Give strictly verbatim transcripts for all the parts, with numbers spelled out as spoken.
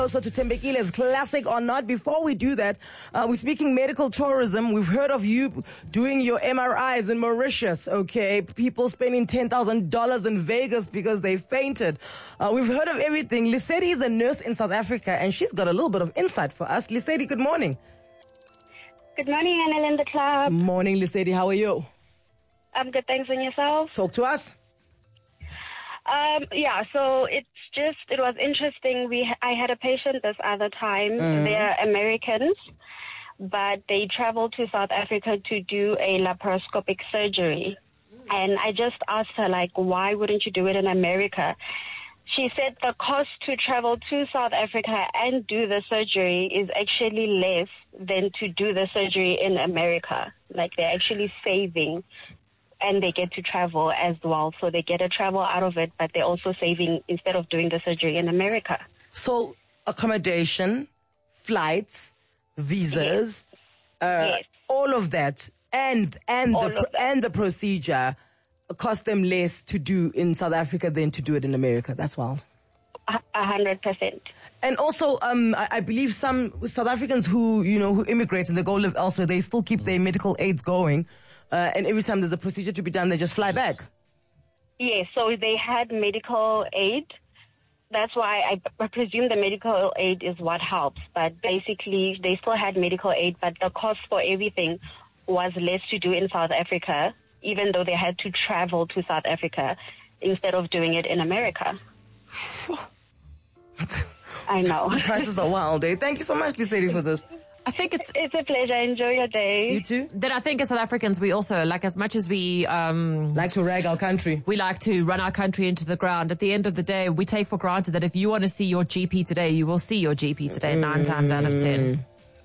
Also to Tembekile's classic or not. Before we do that, uh, we're speaking medical tourism. We've heard of you doing your M R Is in Mauritius, okay? People spending ten thousand dollars in Vegas because they fainted. Uh, we've heard of everything. Lisedi is a nurse in South Africa, and she's got a little bit of insight for us. Lisedi, good morning. Good morning, Annel in the club. Morning, Lisedi. How are you? I'm good, thanks. And yourself? Talk to us. Um, yeah, so it's just, it was interesting. We, I had a patient this other time. Mm. They're Americans, but they traveled to South Africa to do a laparoscopic surgery. And I just asked her, like, why wouldn't you do it in America? She said the cost to travel to South Africa and do the surgery is actually less than to do the surgery in America. Like, they're actually saving. And they get to travel as well. So they get a travel out of it, but they're also saving instead of doing the surgery in America. So accommodation, flights, visas, yes. Uh, yes. all of that, and and all the that. and the procedure cost them less to do in South Africa than to do it in America. That's wild. A hundred percent. And also, um, I, I believe some South Africans who, you know, who immigrate and they go live elsewhere, they still keep their medical aids going. Uh, and every time there's a procedure to be done, they just fly back. Yes, so they had medical aid. That's why I, I presume the medical aid is what helps. But basically, they still had medical aid, but the cost for everything was less to do in South Africa, even though they had to travel to South Africa instead of doing it in America. I know. The prices are wild, eh? Thank you so much, Lisedi, for this. I think it's... It's a pleasure. Enjoy your day. You too? Then I think as South Africans, we also, like, as much as we... Um, like to rag our country. We like to run our country into the ground. At the end of the day, we take for granted that if you want to see your G P today, you will see your G P today nine mm. times out of ten.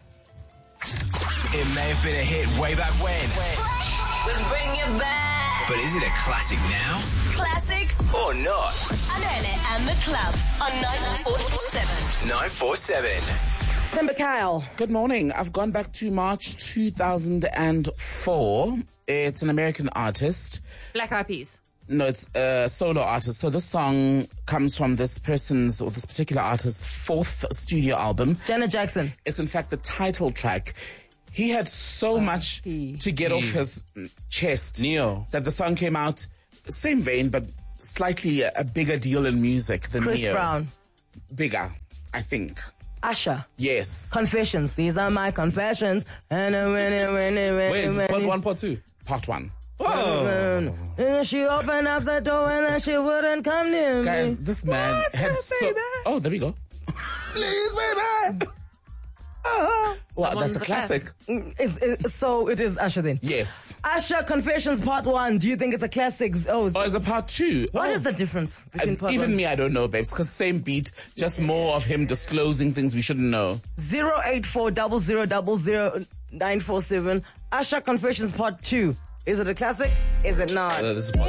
It may have been a hit way back when. We'll bring you back. But is it a classic now? Classic or not? Annel and the club on nine four seven. nine four seven. Temba Kyle. Good morning. I've gone back to March two thousand four. It's an American artist. Black Eyed Peas. No, it's a solo artist. So this song comes from this person's, or this particular artist's fourth studio album. Janet Jackson. It's in fact the title track. He had so uh, much he, to get he. off his chest. Neo. That the song came out, same vein, but slightly a, a bigger deal in music than Chris Neo. Brown. Bigger, I think. Usher. Yes. Confessions. These are my confessions. And when it, when it, when Wait, when part one, part two? Part one. Oh. And she opened up the door and then she wouldn't come near me. Guys, this man What's had up, so... baby? Oh, there we go. Please, baby. Oh. Well, that's a classic. It's, it's, so it is Usher then? Yes. Usher Confessions Part one. Do you think it's a classic? Oh, or is it Part two? What oh. is the difference between Part Even one? me, I don't know, babes, because same beat, just more of him disclosing things we shouldn't know. zero eight four zero zero zero zero nine four seven. Usher Confessions Part two. Is it a classic? Is it not? Uh, this is